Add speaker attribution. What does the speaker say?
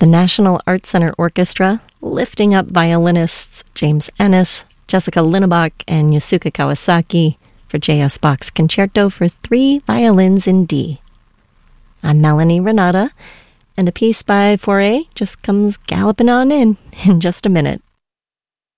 Speaker 1: the National Arts Center Orchestra, lifting up violinists James Ennis, Jessica Linnebach, and Yasuka Kawasaki for J.S. Bach's Concerto for 3 Violins in D. I'm Melanie Renata, and a piece by Fauré just comes galloping on in just a minute.